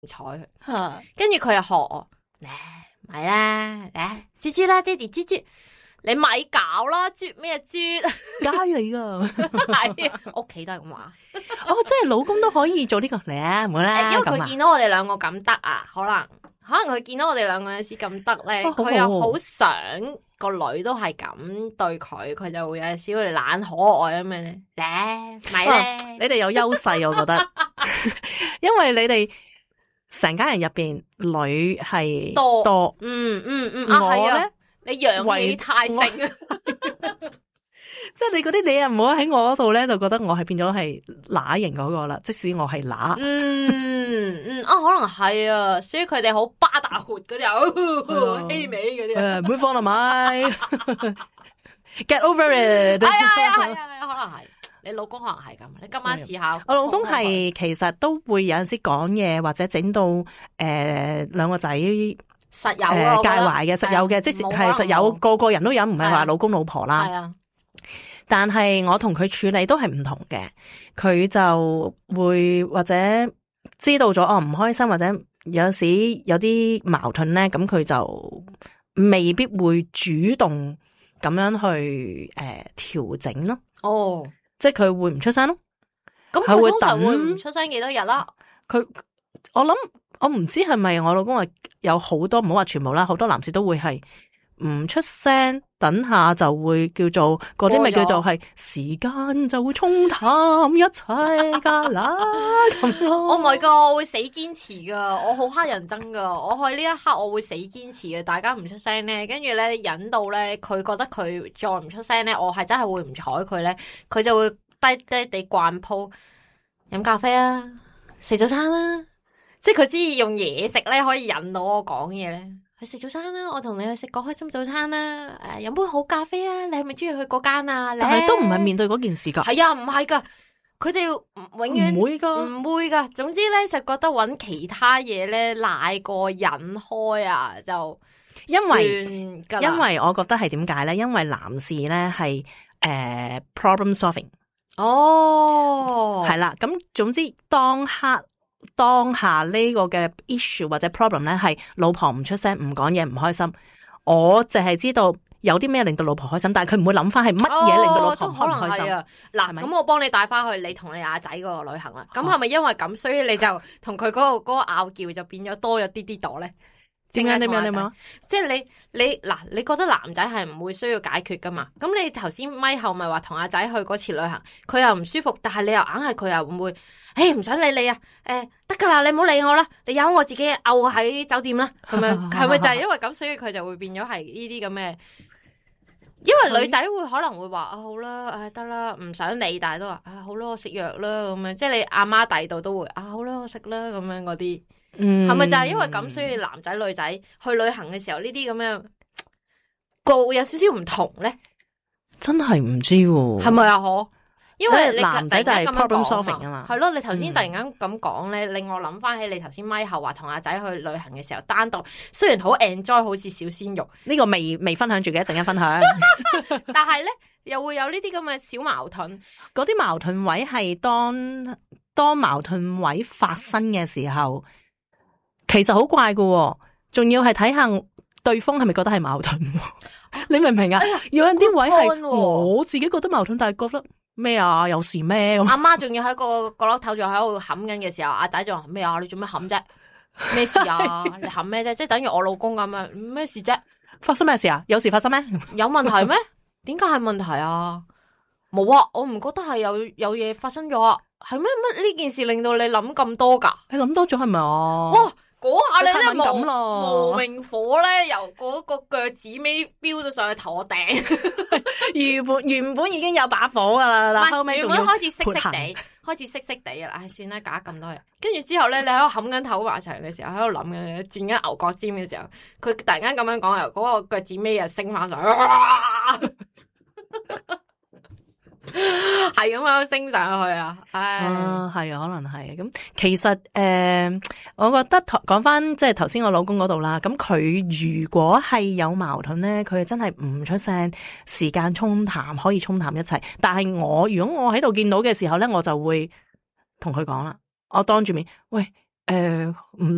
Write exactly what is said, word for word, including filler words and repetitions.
睬佢，跟住佢又學我，咧咪啦，嚟豬豬啦，爹哋豬豬，你咪搞啦，豬咩豬？ 街嚟噶， 係屋企都係咁話。 哦，即係老公都可以做呢、這個嚟啊，唔好啦。 因為佢見到我哋兩個咁得啊，可能可能佢見到我哋兩個有時咁得咧，佢、哦、又好想個女都係咁對佢，佢就會有時會懶可愛咁樣咧，咧咪咧， 你哋有優勢，我覺得，因為你哋成家人入邊女係多，多， 嗯嗯嗯，啊係啊，你陽氣太盛啊。 即係你嗰啲你啊唔好喺我嗰度咧，就覺得我係變咗係乸型嗰個啦。即使我係乸， 嗯嗯啊，可能係啊，所以佢哋好巴打活嗰啲，稀尾嗰啲， 唔會放落咪 ，get over it。 係啊係啊係啊，可能係你老公可能係咁，你今晚試下。 我老公係其實都會有陣時講嘢，或者整到誒兩個仔實有誒介懷嘅，實有嘅，即係實有個個人都有，唔係話老公老婆啦。係啊。但係我同佢處理都係唔同嘅，佢就會或者知道咗我唔開心，或者有時有啲矛盾咧，咁佢就未必會主動咁樣去誒調整咯。 哦， 即係佢會唔出聲咯。 咁佢通常會唔出聲幾多日啦？佢我諗我唔知係咪我老公係有好多，唔好話全部啦，好多男士都會係唔出聲，等下就會叫做嗰啲咪叫做係時間就會沖淡一切噶啦咁咯。 我唔係噶，我會死堅持噶，我好乞人憎噶。我喺呢一刻我會死堅持嘅，大家唔出聲咧，跟住咧引到咧佢覺得佢再唔出聲咧，我係真係會唔睬佢咧，佢就會低低地慣鋪飲咖啡啊，食早餐啦，即係佢知用嘢食咧可以引到我講嘢咧。去食早餐啦，我同你去食個開心早餐啦。誒、呃，飲杯好咖啡啊！你係咪中意去嗰間啊？ 但係都唔係面對嗰件事噶。 係啊，唔係噶，佢哋永遠唔會噶， 唔會噶。總之咧，就覺得揾其他嘢咧賴過引開啊，就因為因為我覺得係點解咧？因為男士咧係誒 problem solving。 哦， 係啦，咁總之當刻。當下呢個嘅 issue 或者 problem 咧，係老婆唔出聲唔講嘢唔開心，我淨係知道有啲咩令到老婆開心，但係佢唔會諗翻係乜嘢令到老婆開唔開心。 嗱，咁我幫你帶翻去你同你阿仔嗰個旅行啦。咁係咪因為咁，所以你就同佢嗰個嗰個拗撬就變咗多咗啲啲朵咧？ 點樣點樣點樣？ 即係你你嗱，你覺得男仔係唔會需要解決噶嘛？咁你頭先咪後咪話同阿仔去嗰次旅行，佢又唔舒服，但係你又硬係佢又唔會，誒唔想理你啊，誒得噶啦，你唔好理我啦，你由我自己漚喺酒店啦，咁樣係咪就係因為咁，所以佢就會變咗係呢啲咁嘅？因為女仔會可能會話啊好啦，誒得啦，唔想理，但係都話啊好啦，我食藥啦咁樣，即係你阿媽第度都會啊好啦，我食啦咁樣嗰啲。嗯，係咪就係因為咁，所以男仔女仔去旅行嘅時候呢啲咁樣個會有少少唔同咧？ 真係唔知喎， 係咪啊？可因為你男仔就係 problem solving 啊嘛， 係咯？你頭先突然間咁講咧，令我諗翻起你頭先咪後話同阿仔去旅行嘅時候，單獨雖然好 enjoy，好似小鮮肉， 呢個未未分享住嘅，一陣間分享。 但係咧又會有呢啲咁嘅小矛盾， 嗰啲矛盾位係當當矛盾位發生嘅時候。其實好怪㗎，仲要係睇下對方係咪覺得係矛盾，你明唔明啊？哎、有啲位係我自己覺得矛盾，但係覺得咩啊？有事咩咁？ 阿媽仲要喺個角落頭仲喺度冚緊嘅時候，阿仔仲話咩啊？你做咩冚啫？咩事啊？你冚咩啫？即係等於我老公咁樣，咩事啫？ 發生咩事啊？有事發生咩？ 有問題咩？點解係問題啊？冇啊！我唔覺得係有有嘢發生咗啊！係咩乜呢件事令到你諗咁多噶？ 你諗多咗係咪啊？ 哇！嗰下你咧無無無名火咧，由嗰個腳趾尾飆到上去頭頂。 原本原本已經有把火噶啦，但後尾原本開始熄熄地，開始熄熄地啦。唉，算啦，搞咁多嘢。跟住之後咧，你喺度冚緊頭埋牆嘅時候，喺度諗緊，轉緊牛角尖嘅時候，佢突然間咁樣講，由嗰個腳趾尾又升翻上去。係咁樣升上去啊！唉， 係啊，可能係咁。其實誒、呃，我覺得講翻即係頭先我老公嗰度啦。咁佢如果係有矛盾咧，佢真係唔出聲，時間沖淡可以沖淡一切。但係我如果我喺度見到嘅時候咧，我就會同佢講啦。我當住面，喂，誒、呃，唔